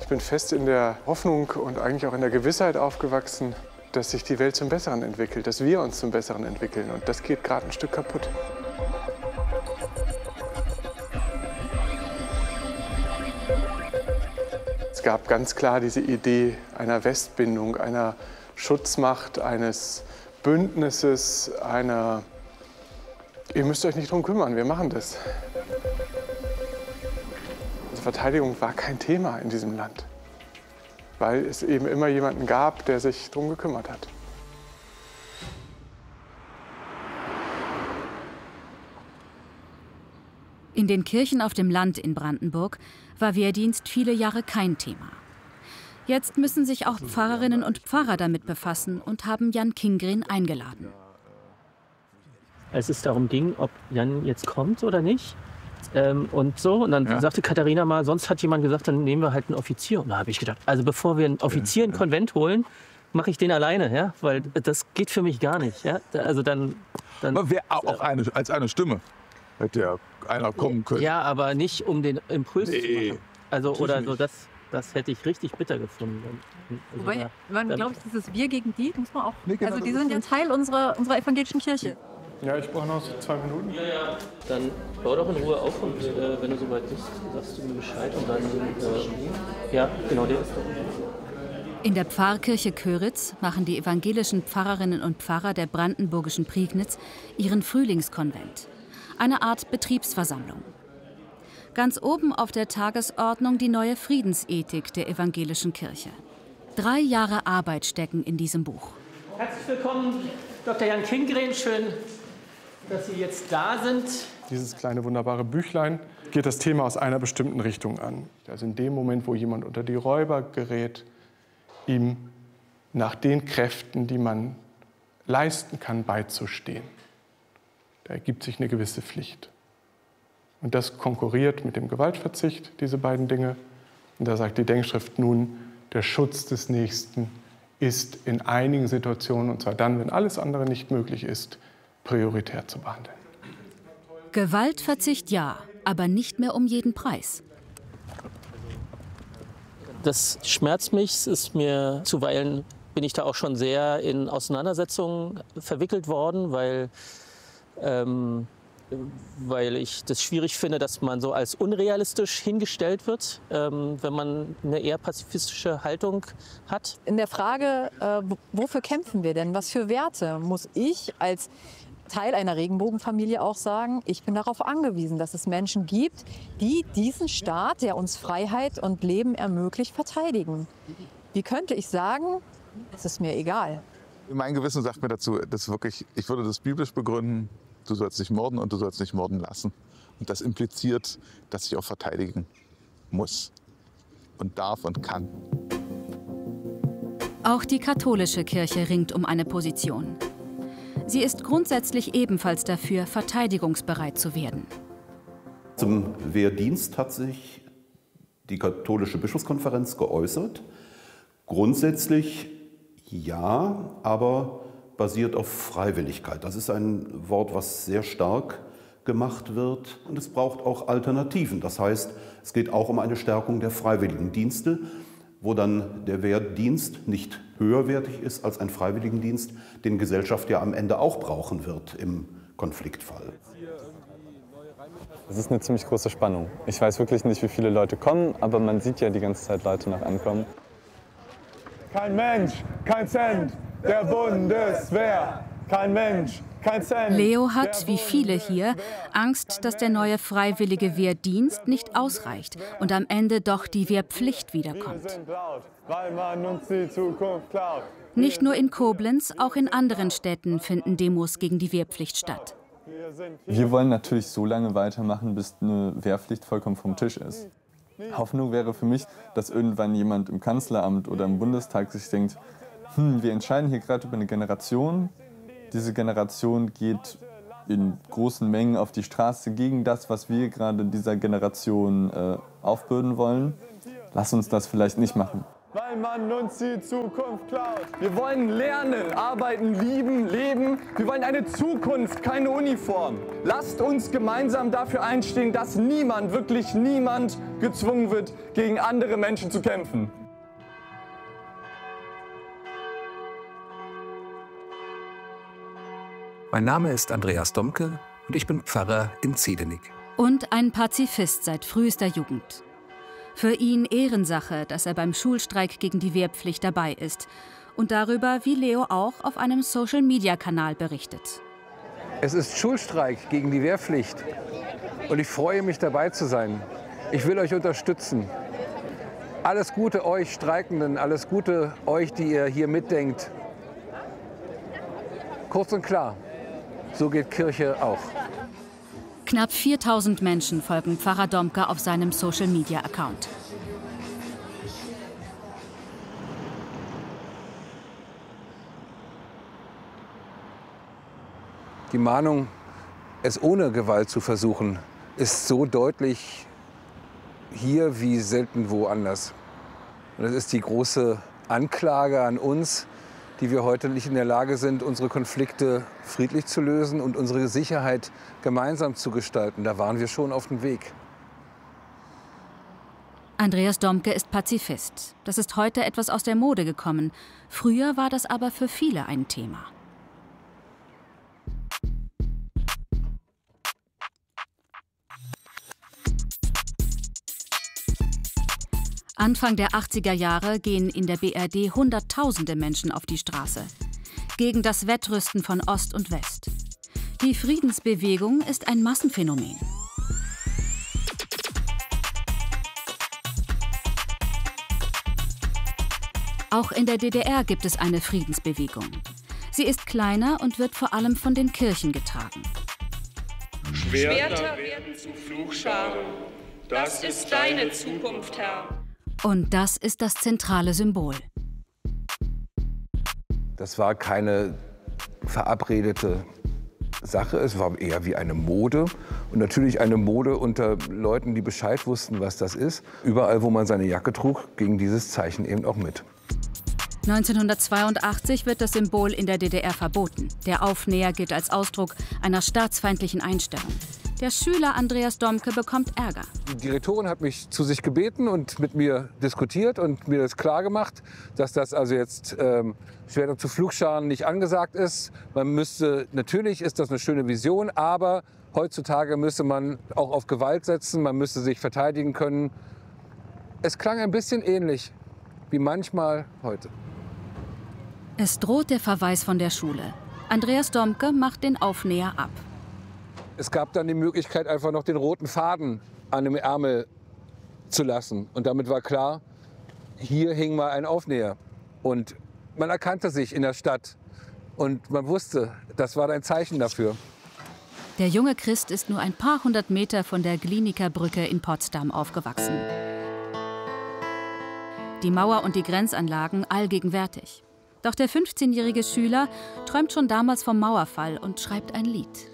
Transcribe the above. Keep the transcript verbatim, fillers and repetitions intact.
Ich bin fest in der Hoffnung und eigentlich auch in der Gewissheit aufgewachsen, dass sich die Welt zum Besseren entwickelt, dass wir uns zum Besseren entwickeln. Und das geht gerade ein Stück kaputt. Es gab ganz klar diese Idee einer Westbindung, einer Schutzmacht, eines Bündnisses, einer... Ihr müsst euch nicht drum kümmern, wir machen das. Also Verteidigung war kein Thema in diesem Land, weil es eben immer jemanden gab, der sich drum gekümmert hat. In den Kirchen auf dem Land in Brandenburg war Wehrdienst viele Jahre kein Thema. Jetzt müssen sich auch Pfarrerinnen und Pfarrer damit befassen und haben Jan Kingren eingeladen. Als es darum ging, ob Jan jetzt kommt oder nicht, ähm, und so, und dann ja. sagte Katharina mal, sonst hat jemand gesagt, dann nehmen wir halt einen Offizier. Und da habe ich gedacht, also bevor wir einen Offizier in ein Konvent holen, mache ich den alleine, ja, weil das geht für mich gar nicht, ja. Also dann, dann aber wäre auch eine, als eine Stimme hätte ja einer kommen können. Ja, aber nicht um den Impuls nee, zu machen. Also oder so, das, das hätte ich richtig bitter gefunden. Also Wobei, man glaube ich, dieses Wir gegen die muss man auch. Nee, genau, also die sind ja Teil unserer, unserer evangelischen Kirche. Ja, ich brauche noch so zwei Minuten. Ja, ja. Dann bau doch in Ruhe auf und äh, wenn du soweit bist, sagst du mir Bescheid und dann, äh, ja, genau, der ist doch. In der Pfarrkirche Köritz machen die evangelischen Pfarrerinnen und Pfarrer der brandenburgischen Prignitz ihren Frühlingskonvent. Eine Art Betriebsversammlung. Ganz oben auf der Tagesordnung die neue Friedensethik der evangelischen Kirche. Drei Jahre Arbeit stecken in diesem Buch. Herzlich willkommen, Doktor Jan Kingren. Schön, dass Sie jetzt da sind. Dieses kleine wunderbare Büchlein geht das Thema aus einer bestimmten Richtung an. Also in dem Moment, wo jemand unter die Räuber gerät, ihm nach den Kräften, die man leisten kann, beizustehen. Da ergibt sich eine gewisse Pflicht. Und das konkurriert mit dem Gewaltverzicht, diese beiden Dinge. Und da sagt die Denkschrift nun, der Schutz des Nächsten ist in einigen Situationen, und zwar dann, wenn alles andere nicht möglich ist, prioritär zu behandeln. Gewaltverzicht ja, aber nicht mehr um jeden Preis. Das schmerzt mich, es ist mir zuweilen, bin ich da auch schon sehr in Auseinandersetzungen verwickelt worden, weil, ähm, weil ich das schwierig finde, dass man so als unrealistisch hingestellt wird, ähm, wenn man eine eher pazifistische Haltung hat. In der Frage, äh, wofür kämpfen wir denn, was für Werte, muss ich als Teil einer Regenbogenfamilie auch sagen, ich bin darauf angewiesen, dass es Menschen gibt, die diesen Staat, der uns Freiheit und Leben ermöglicht, verteidigen. Wie könnte ich sagen, es ist mir egal. Mein Gewissen sagt mir dazu, dass wirklich, ich würde das biblisch begründen, du sollst nicht morden und du sollst nicht morden lassen. Und das impliziert, dass ich auch verteidigen muss und darf und kann. Auch die katholische Kirche ringt um eine Position. Sie ist grundsätzlich ebenfalls dafür, verteidigungsbereit zu werden. Zum Wehrdienst hat sich die katholische Bischofskonferenz geäußert. Grundsätzlich ja, aber basiert auf Freiwilligkeit. Das ist ein Wort, was sehr stark gemacht wird. Und es braucht auch Alternativen. Das heißt, es geht auch um eine Stärkung der Freiwilligendienste, wo dann der Wehrdienst nicht höherwertig ist als ein Freiwilligendienst, den Gesellschaft ja am Ende auch brauchen wird im Konfliktfall. Es ist eine ziemlich große Spannung. Ich weiß wirklich nicht, wie viele Leute kommen, aber man sieht ja die ganze Zeit Leute noch ankommen. Kein Mensch, kein Cent der Bundeswehr. Kein Mensch, kein Cent. Leo hat, wie viele hier, Angst, dass der neue freiwillige Wehrdienst nicht ausreicht und am Ende doch die Wehrpflicht wiederkommt. Nicht nur in Koblenz, auch in anderen Städten finden Demos gegen die Wehrpflicht statt. Wir wollen natürlich so lange weitermachen, bis eine Wehrpflicht vollkommen vom Tisch ist. Hoffnung wäre für mich, dass irgendwann jemand im Kanzleramt oder im Bundestag sich denkt, hm, wir entscheiden hier gerade über eine Generation. Diese Generation geht in großen Mengen auf die Straße gegen das, was wir gerade in dieser Generation äh, aufbürden wollen. Lass uns das vielleicht nicht machen. weil man uns die Zukunft klaut. Wir wollen lernen, arbeiten, lieben, leben. Wir wollen eine Zukunft, keine Uniform. Lasst uns gemeinsam dafür einstehen, dass niemand, wirklich niemand gezwungen wird, gegen andere Menschen zu kämpfen. Mein Name ist Andreas Domke und ich bin Pfarrer in Zedenik. Und ein Pazifist seit frühester Jugend. Für ihn Ehrensache, dass er beim Schulstreik gegen die Wehrpflicht dabei ist. Und darüber, wie Leo auch auf einem Social-Media-Kanal berichtet. Es ist Schulstreik gegen die Wehrpflicht. Und ich freue mich, dabei zu sein. Ich will euch unterstützen. Alles Gute euch Streikenden, alles Gute euch, die ihr hier mitdenkt. Kurz und klar, so geht Kirche auch. Knapp viertausend Menschen folgen Pfarrer Domke auf seinem Social-Media-Account. Die Mahnung, es ohne Gewalt zu versuchen, ist so deutlich hier wie selten woanders. Und das ist die große Anklage an uns, die wir heute nicht in der Lage sind, unsere Konflikte friedlich zu lösen und unsere Sicherheit gemeinsam zu gestalten. Da waren wir schon auf dem Weg. Andreas Domke ist Pazifist. Das ist heute etwas aus der Mode gekommen. Früher war das aber für viele ein Thema. Anfang der achtziger Jahre gehen in der B R D Hunderttausende Menschen auf die Straße. Gegen das Wettrüsten von Ost und West. Die Friedensbewegung ist ein Massenphänomen. Auch in der D D R gibt es eine Friedensbewegung. Sie ist kleiner und wird vor allem von den Kirchen getragen. Schwerter werden zu Fluchscharen. Das ist deine Zukunft, Herr. Und das ist das zentrale Symbol. Das war keine verabredete Sache, es war eher wie eine Mode. Und natürlich eine Mode unter Leuten, die Bescheid wussten, was das ist. Überall, wo man seine Jacke trug, ging dieses Zeichen eben auch mit. neunzehnhundertzweiundachtzig wird das Symbol in der D D R verboten. Der Aufnäher gilt als Ausdruck einer staatsfeindlichen Einstellung. Der Schüler Andreas Domke bekommt Ärger. Die Direktorin hat mich zu sich gebeten und mit mir diskutiert und mir das klargemacht, dass das also jetzt ähm, Schwerter zu Flugscharen nicht angesagt ist. Man müsste, natürlich ist das eine schöne Vision, aber heutzutage müsste man auch auf Gewalt setzen, man müsste sich verteidigen können. Es klang ein bisschen ähnlich wie manchmal heute. Es droht der Verweis von der Schule. Andreas Domke macht den Aufnäher ab. Es gab dann die Möglichkeit, einfach noch den roten Faden an dem Ärmel zu lassen. Und damit war klar, hier hing mal ein Aufnäher. Und man erkannte sich in der Stadt. Und man wusste, das war ein Zeichen dafür. Der junge Christ ist nur ein paar hundert Meter von der Glienicker Brücke in Potsdam aufgewachsen. Die Mauer und die Grenzanlagen allgegenwärtig. Doch der fünfzehnjährige Schüler träumt schon damals vom Mauerfall und schreibt ein Lied.